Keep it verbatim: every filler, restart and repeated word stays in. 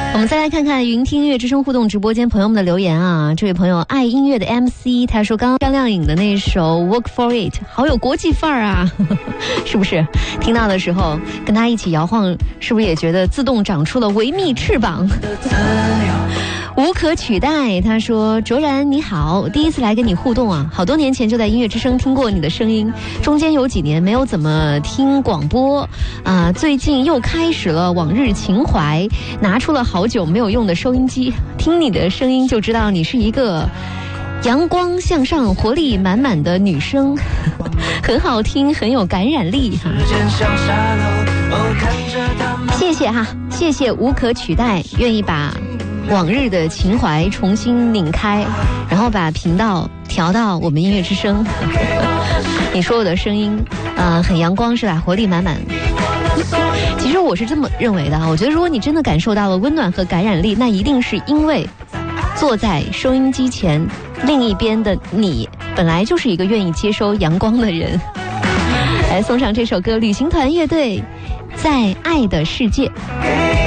我们再来看看云听音乐之声互动直播间朋友们的留言啊。这位朋友爱音乐的 M C 他说，刚刚张靓颖的那首 Work for It 好有国际范儿啊，是不是？听到的时候跟他一起摇晃，是不是也觉得自动长出了维密翅膀？无可取代。他说，卓然你好，第一次来跟你互动啊，好多年前就在音乐之声听过你的声音，中间有几年没有怎么听广播啊、呃，最近又开始了往日情怀，拿出了好久没有用的收音机，听你的声音就知道你是一个阳光向上活力满满的女生，很好听，很有感染力哈。谢谢哈，谢谢无可取代，愿意把往日的情怀重新拧开，然后把频道调到我们音乐之声。你说我的声音呃很阳光是吧，活力满满。其实我是这么认为的啊，我觉得如果你真的感受到了温暖和感染力，那一定是因为坐在收音机前另一边的你本来就是一个愿意接收阳光的人。来送上这首歌，旅行团乐队在爱的世界。